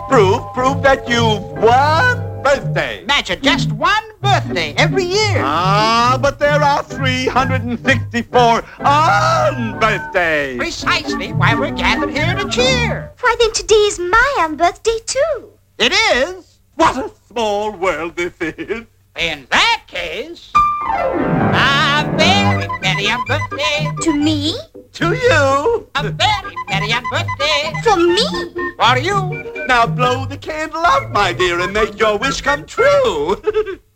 Proof that you've one birthday. Imagine just one birthday every year. But there are 364 birthdays. Precisely why we're gathered here to cheer. Why, then today's my birthday, too. It is? What a small world this is. In that case, a very merry birthday. To me? To you. A very merry birthday. For me? For you. Now blow the candle out, my dear, and make your wish come true.